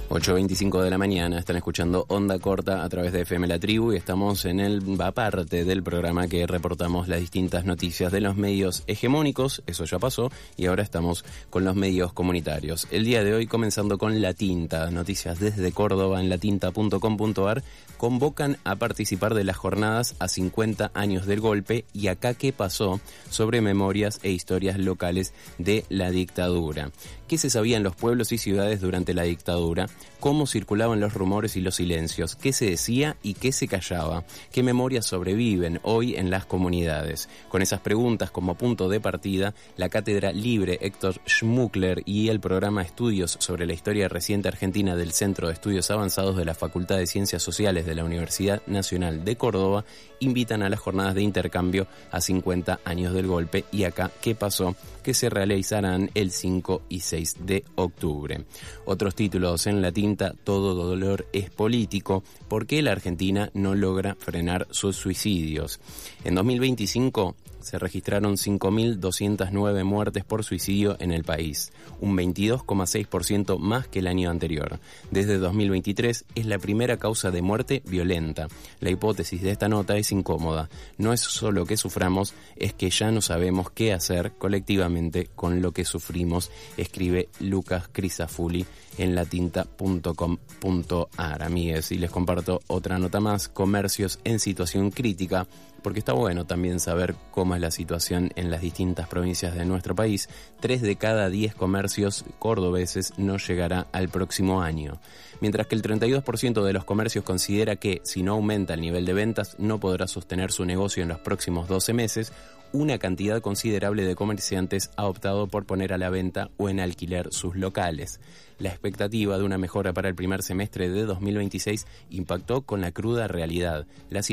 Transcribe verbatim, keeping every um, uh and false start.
ocho veinticinco de la mañana, están escuchando Onda Corta a través de F M La Tribu y estamos en el aparte del programa que reportamos las distintas noticias de los medios hegemónicos, eso ya pasó, y ahora estamos con los medios comunitarios. El día de hoy comenzando con La Tinta, noticias desde Córdoba en latinta punto com punto ar, convocan a participar de las jornadas a cincuenta años del golpe y acá qué pasó sobre memorias e historias locales de la dictadura. ¿Qué se sabía en los pueblos y ciudades durante la dictadura? ¿Cómo circulaban los rumores y los silencios? ¿Qué se decía y qué se callaba? ¿Qué memorias sobreviven hoy en las comunidades? Con esas preguntas como punto de partida, la Cátedra Libre Héctor Schmuckler y el programa Estudios sobre la Historia Reciente Argentina del Centro de Estudios Avanzados de la Facultad de Ciencias Sociales de la Universidad Nacional de Córdoba invitan a las jornadas de intercambio a cincuenta años del golpe y acá qué pasó, que se realizarán el cinco y seis de octubre. Otros títulos en La Tinta: todo dolor es político, ¿por qué la Argentina no logra frenar sus suicidios? En dos mil veinticinco se registraron cinco mil doscientas nueve muertes por suicidio en el país, un veintidós coma seis por ciento más que el año anterior. Desde dos mil veintitrés es la primera causa de muerte violenta. La hipótesis de esta nota es incómoda. No es solo que suframos, es que ya no sabemos qué hacer colectivamente con lo que sufrimos, escribe Lucas Crisafulli en latinta punto com punto ar. Amigues, y les comparto otra nota más: comercios en situación crítica, porque está bueno también saber cómo es la situación en las distintas provincias de nuestro país. Tres de cada diez comercios cordobeses no llegará al próximo año, mientras que el treinta y dos por ciento de los comercios considera que, si no aumenta el nivel de ventas, no podrá sostener su negocio en los próximos doce meses. Una cantidad considerable de comerciantes ha optado por poner a la venta o en alquiler sus locales. La expectativa de una mejora para el primer semestre de dos mil veintiséis impactó con la cruda realidad. La